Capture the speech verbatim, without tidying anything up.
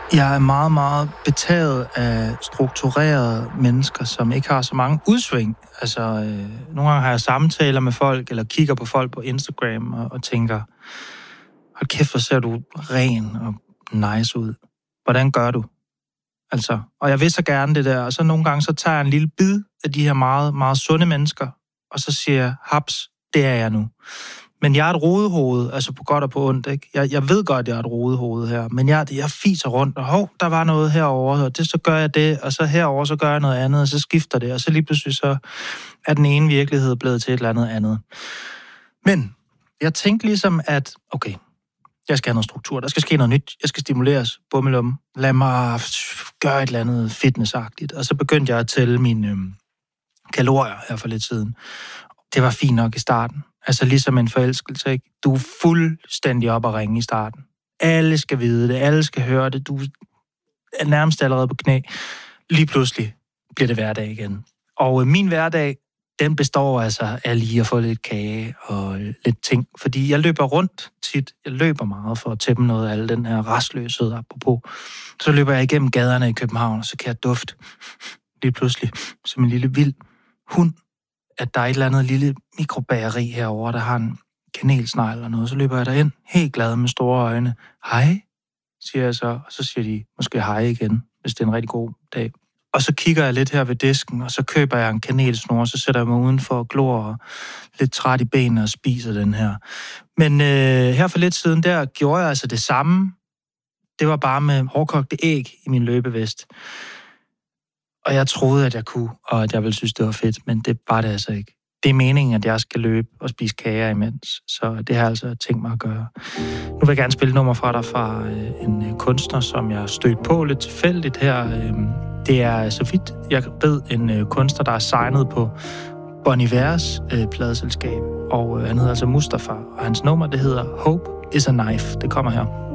Jeg er meget, meget betaget af strukturerede mennesker, som ikke har så mange udsving. Altså, øh, nogle gange har jeg samtaler med folk, eller kigger på folk på Instagram, og, og tænker, hold kæft, hvor ser du ren og nice ud. Hvordan gør du? Altså, og jeg vil så gerne det der, og så nogle gange, så tager jeg en lille bid af de her meget, meget sunde mennesker, og så siger jeg, haps, det er jeg nu. Men jeg er et rodehoved, altså på godt og på ondt, ikke? Jeg, jeg ved godt, at jeg er et rodehoved her, men jeg, jeg fiser rundt, og hov, der var noget herover, og det, så gør jeg det, og så herover så gør jeg noget andet, og så skifter det, og så lige pludselig så er den ene virkelighed blevet til et eller andet andet. Men jeg tænkte ligesom, at okay, jeg skal have noget struktur, der skal ske noget nyt, jeg skal stimuleres, bummelum, lad mig gøre et eller andet fitnessagtigt, og så begyndte jeg at tælle mine øhm, kalorier her for lidt siden. Det var fint nok i starten. Altså ligesom en forelskelse, ikke? Du er fuldstændig op at ringe i starten. Alle skal vide det, alle skal høre det. Du er nærmest allerede på knæ. Lige pludselig bliver det hverdag igen. Og øh, min hverdag, den består altså af lige at få lidt kage og øh, lidt ting. Fordi jeg løber rundt tit. Jeg løber meget for at tæmme noget af al den her rastløshed apropos. Så løber jeg igennem gaderne i København, og så kan jeg dufte lige pludselig som en lille vild hund, at der er et eller andet lille mikrobageri herovre, der har en kanelsnegl eller noget. Så løber jeg derind, helt glad med store øjne. Hej, siger jeg så, og så siger de måske hej igen, hvis det er en rigtig god dag. Og så kigger jeg lidt her ved disken, og så køber jeg en kanelsnor, og så sætter jeg mig udenfor og glor og lidt træt i benene og spiser den her. Men øh, her for lidt siden, der gjorde jeg altså det samme. Det var bare med hårdkogte æg i min løbevest. Og jeg troede, at jeg kunne, og at jeg ville synes, det var fedt, men det var det altså ikke. Det er meningen, at jeg skal løbe og spise kager imens, så det har jeg altså tænkt mig at gøre. Nu vil jeg gerne spille et nummer fra dig fra en kunstner, som jeg stødte på lidt tilfældigt her. Det er, så vidt jeg ved, en kunstner, der er signet på Bon Ivers pladeselskab, og han hedder altså Mustafa, og hans nummer, det hedder Hope is a Knife. Det kommer her.